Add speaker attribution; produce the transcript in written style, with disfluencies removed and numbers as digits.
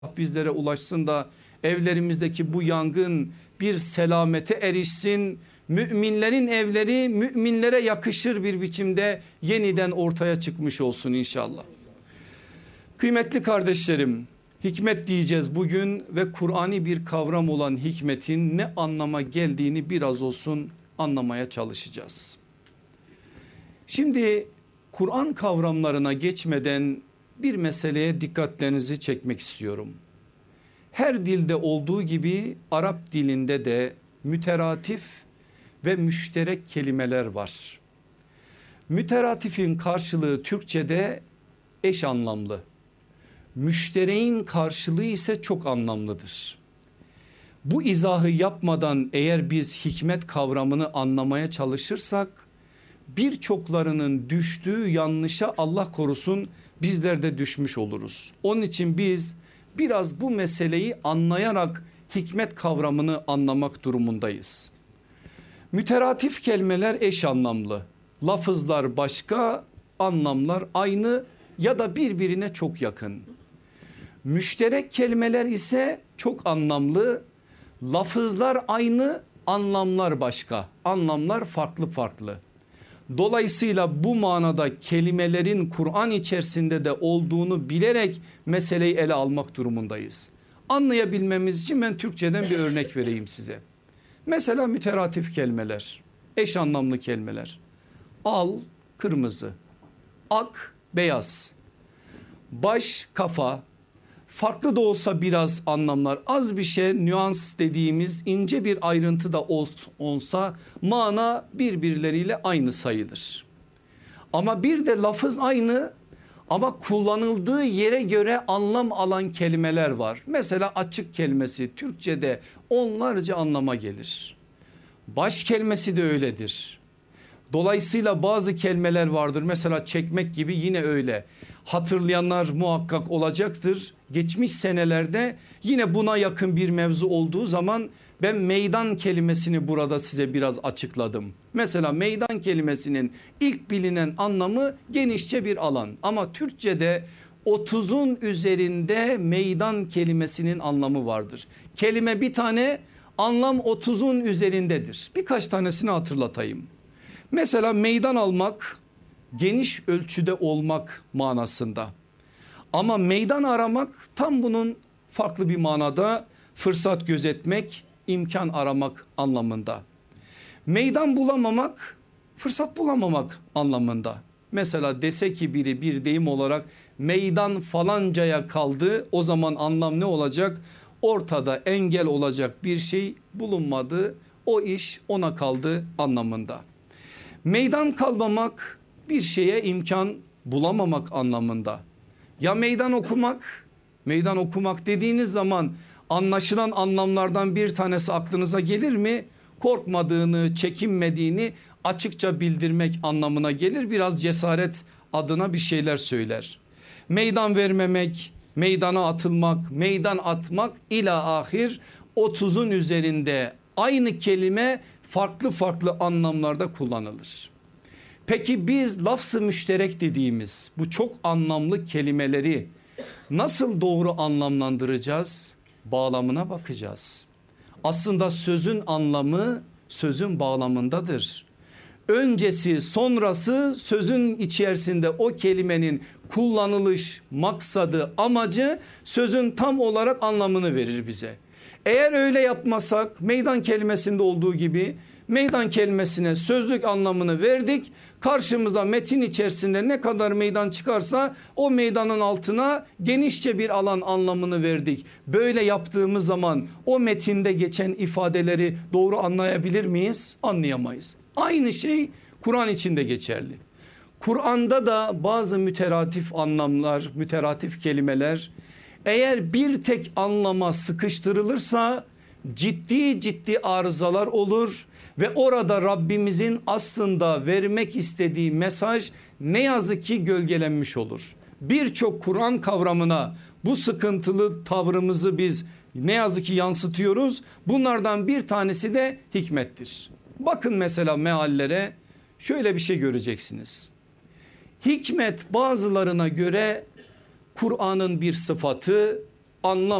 Speaker 1: bizlere ulaşsın da evlerimizdeki bu yangın bir selamete erişsin. Müminlerin evleri müminlere yakışır bir biçimde yeniden ortaya çıkmış olsun inşallah. Kıymetli kardeşlerim, hikmet diyeceğiz bugün ve Kur'ani bir kavram olan hikmetin ne anlama geldiğini biraz olsun anlamaya çalışacağız. Şimdi Kur'an kavramlarına geçmeden bir meseleye dikkatlerinizi çekmek istiyorum. Her dilde olduğu gibi Arap dilinde de müteratif ve müşterek kelimeler var. Müteratifin karşılığı Türkçe'de eş anlamlı. Müştereğin karşılığı ise çok anlamlıdır. Bu izahı yapmadan eğer biz hikmet kavramını anlamaya çalışırsak birçoklarının düştüğü yanlışa Allah korusun bizler de düşmüş oluruz. Onun için biz biraz bu meseleyi anlayarak hikmet kavramını anlamak durumundayız. Müteratif kelimeler eş anlamlı. Lafızlar başka, anlamlar aynı ya da birbirine çok yakın. Müşterek kelimeler ise çok anlamlı. Lafızlar aynı, anlamlar başka. Anlamlar farklı farklı. Dolayısıyla bu manada kelimelerin Kur'an içerisinde de olduğunu bilerek meseleyi ele almak durumundayız. Anlayabilmemiz için ben Türkçeden bir örnek vereyim size. Mesela müteratif kelimeler, eş anlamlı kelimeler. Al, kırmızı, ak, beyaz, baş, kafa. Farklı da olsa biraz anlamlar, az bir şey nüans dediğimiz ince bir ayrıntı da olsa mana birbirleriyle aynı sayılır. Ama bir de lafız aynı ama kullanıldığı yere göre anlam alan kelimeler var. Mesela açık kelimesi Türkçe'de onlarca anlama gelir. Baş kelimesi de öyledir. Dolayısıyla bazı kelimeler vardır, mesela çekmek gibi yine öyle. Hatırlayanlar muhakkak olacaktır. Geçmiş senelerde yine buna yakın bir mevzu olduğu zaman ben meydan kelimesini burada size biraz açıkladım. Mesela meydan kelimesinin ilk bilinen anlamı genişçe bir alan, ama Türkçe'de 30'un üzerinde meydan kelimesinin anlamı vardır. Kelime bir tane, anlam 30'un üzerindedir. Birkaç tanesini hatırlatayım. Mesela meydan almak geniş ölçüde olmak manasında. Ama meydan aramak tam bunun farklı bir manada, fırsat gözetmek, imkan aramak anlamında. Meydan bulamamak, fırsat bulamamak anlamında. Mesela dese ki biri bir deyim olarak meydan falancaya kaldı, o zaman anlam ne olacak? Ortada engel olacak bir şey bulunmadı, o iş ona kaldı anlamında. Meydan kalmamak bir şeye imkan bulamamak anlamında. Ya meydan okumak, meydan okumak dediğiniz zaman anlaşılan anlamlardan bir tanesi aklınıza gelir mi? Korkmadığını, çekinmediğini açıkça bildirmek anlamına gelir. Biraz cesaret adına bir şeyler söyler. Meydan vermemek, meydana atılmak, meydan atmak ila ahir 30'un üzerinde aynı kelime farklı farklı anlamlarda kullanılır. Peki biz lafz-ı müşterek dediğimiz bu çok anlamlı kelimeleri nasıl doğru anlamlandıracağız? Bağlamına bakacağız. Aslında sözün anlamı sözün bağlamındadır. Öncesi sonrası sözün içerisinde o kelimenin kullanılış maksadı, amacı sözün tam olarak anlamını verir bize. Eğer öyle yapmasak meydan kelimesinde olduğu gibi meydan kelimesine sözlük anlamını verdik. Karşımıza metin içerisinde ne kadar meydan çıkarsa o meydanın altına genişçe bir alan anlamını verdik. Böyle yaptığımız zaman o metinde geçen ifadeleri doğru anlayabilir miyiz? Anlayamayız. Aynı şey Kur'an için de geçerli. Kur'an'da da bazı müteratif anlamlar, müteratif kelimeler eğer bir tek anlama sıkıştırılırsa ciddi arızalar olur ve orada Rabbimizin aslında vermek istediği mesaj ne yazık ki gölgelenmiş olur. Birçok Kur'an kavramına bu sıkıntılı tavrımızı biz ne yazık ki yansıtıyoruz. Bunlardan bir tanesi de hikmettir. Bakın mesela meallere, şöyle bir şey göreceksiniz. Hikmet bazılarına göre Kur'an'ın bir sıfatı, anlam